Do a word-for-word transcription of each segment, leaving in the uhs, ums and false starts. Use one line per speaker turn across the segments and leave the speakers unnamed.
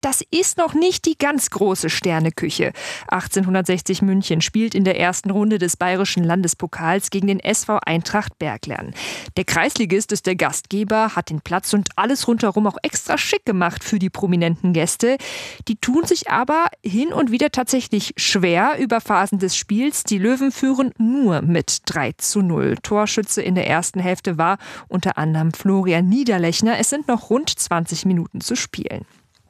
das ist noch nicht die ganz große Sterneküche. achtzehnhundertsechzig München spielt in der ersten Runde des Bayerischen Landespokals gegen den S V Eintracht Berglern. Der Kreisligist ist der Gastgeber, hat den Platz und alles rundherum auch extra schick gemacht für die prominenten Gäste. Die tun sich aber hin und wieder tatsächlich schwer über Phasen des Spiels. Die Löwen führen nur mit drei zu null. Torschütze in der ersten Hälfte war unter anderem Florian Niederlechner. Es sind noch rund zwanzig Minuten zu spielen.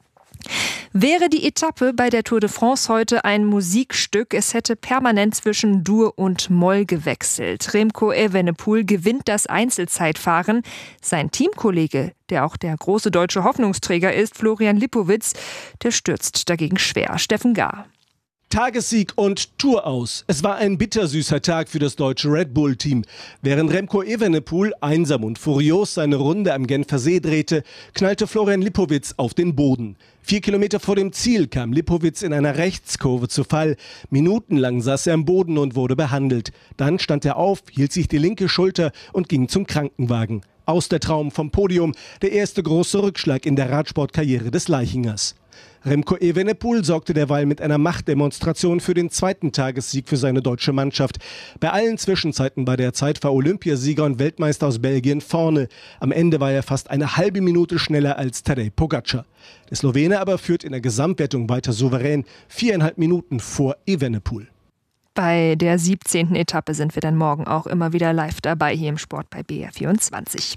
Wäre die Etappe bei der Tour de France heute ein Musikstück, es hätte permanent zwischen Dur und Moll gewechselt. Remco Evenepoel gewinnt das Einzelzeitfahren. Sein Teamkollege, der auch der große deutsche Hoffnungsträger ist, Florian Lipowitz, der stürzt dagegen schwer. Steffen Gahr.
Tagessieg und Tour aus. Es war ein bittersüßer Tag für das deutsche Red Bull-Team. Während Remco Evenepoel einsam und furios seine Runde am Genfer See drehte, knallte Florian Lipowitz auf den Boden. Vier Kilometer vor dem Ziel kam Lipowitz in einer Rechtskurve zu Fall. Minutenlang saß er am Boden und wurde behandelt. Dann stand er auf, hielt sich die linke Schulter und ging zum Krankenwagen. Aus der Traum vom Podium, der erste große Rückschlag in der Radsportkarriere des Leichingers. Remco Evenepoel sorgte derweil mit einer Machtdemonstration für den zweiten Tagessieg für seine deutsche Mannschaft. Bei allen Zwischenzeiten bei der Zeit war Olympiasieger und Weltmeister aus Belgien vorne. Am Ende war er fast eine halbe Minute schneller als Tadej Pogačar. Der Slowene aber führt in der Gesamtwertung weiter souverän, viereinhalb Minuten vor Evenepoel.
Bei der siebzehnten Etappe sind wir dann morgen auch immer wieder live dabei hier im Sport bei B R vierundzwanzig.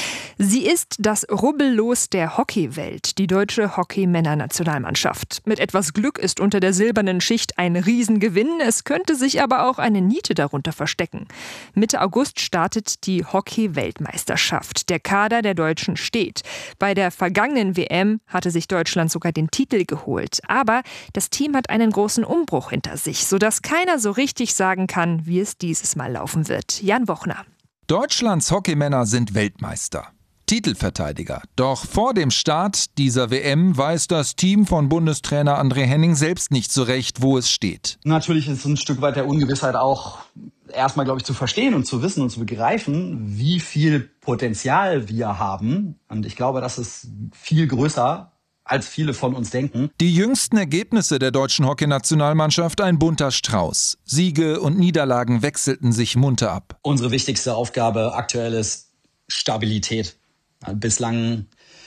Sie ist das Rubbellos der Hockeywelt, die deutsche Hockey-Männer-Nationalmannschaft. Mit etwas Glück ist unter der silbernen Schicht ein Riesengewinn. Es könnte sich aber auch eine Niete darunter verstecken. Mitte August startet die Hockey-Weltmeisterschaft. Der Kader der Deutschen steht. Bei der vergangenen W M hatte sich Deutschland sogar den Titel geholt. Aber das Team hat einen großen Umbruch hinter sich, sodass keiner so richtig sagen kann, wie es dieses Mal laufen wird. Jan Wochner.
Deutschlands Hockeymänner sind Weltmeister, Titelverteidiger. Doch vor dem Start dieser W M weiß das Team von Bundestrainer André Henning selbst nicht so recht, wo es steht.
Natürlich ist ein Stück weit der Ungewissheit auch erstmal, glaube ich, zu verstehen und zu wissen und zu begreifen, wie viel Potenzial wir haben. Und ich glaube, das ist viel größer, als viele von uns denken.
Die jüngsten Ergebnisse der deutschen Hockeynationalmannschaft ein bunter Strauß. Siege und Niederlagen wechselten sich munter ab.
Unsere wichtigste Aufgabe aktuell ist Stabilität. Bislang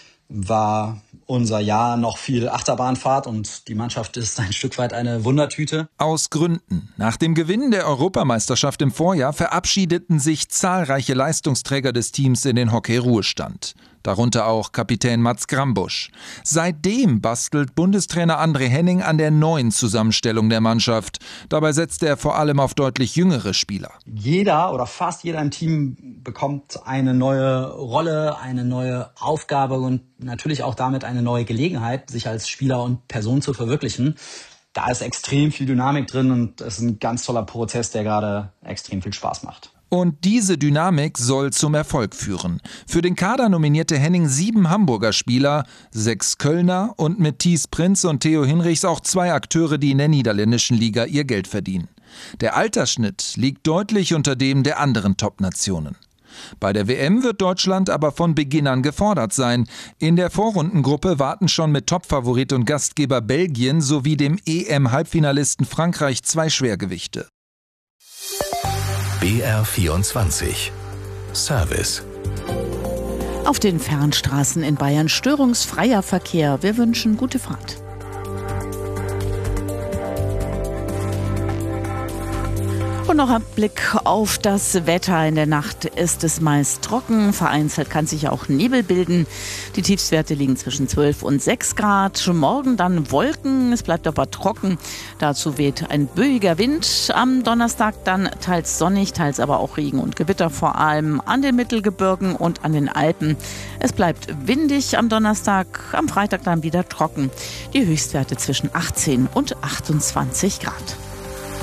war unser Jahr noch viel Achterbahnfahrt und die Mannschaft ist ein Stück weit eine Wundertüte.
Aus Gründen. Nach dem Gewinn der Europameisterschaft im Vorjahr verabschiedeten sich zahlreiche Leistungsträger des Teams in den Hockey-Ruhestand. Darunter auch Kapitän Mats Grambusch. Seitdem bastelt Bundestrainer André Henning an der neuen Zusammenstellung der Mannschaft. Dabei setzt er vor allem auf deutlich jüngere Spieler.
Jeder oder fast jeder im Team bekommt eine neue Rolle, eine neue Aufgabe und natürlich auch damit eine neue Gelegenheit, sich als Spieler und Person zu verwirklichen. Da ist extrem viel Dynamik drin und es ist ein ganz toller Prozess, der gerade extrem viel Spaß macht.
Und diese Dynamik soll zum Erfolg führen. Für den Kader nominierte Henning sieben Hamburger Spieler, sechs Kölner und mit Thies Prinz und Theo Hinrichs auch zwei Akteure, die in der niederländischen Liga ihr Geld verdienen. Der Altersschnitt liegt deutlich unter dem der anderen Top-Nationen. Bei der W M wird Deutschland aber von Beginn an gefordert sein. In der Vorrundengruppe warten schon mit Topfavorit und Gastgeber Belgien sowie dem E M-Halbfinalisten Frankreich zwei Schwergewichte.
B R vierundzwanzig Service.
Auf den Fernstraßen in Bayern störungsfreier Verkehr. Wir wünschen gute Fahrt. Und noch ein Blick auf das Wetter. In der Nacht ist es meist trocken. Vereinzelt kann sich auch Nebel bilden. Die Tiefstwerte liegen zwischen zwölf und sechs Grad. Morgen dann Wolken. Es bleibt aber trocken. Dazu weht ein böiger Wind. Am Donnerstag dann teils sonnig, teils aber auch Regen und Gewitter, vor allem an den Mittelgebirgen und an den Alpen. Es bleibt windig am Donnerstag. Am Freitag dann wieder trocken. Die Höchstwerte zwischen achtzehn und achtundzwanzig Grad.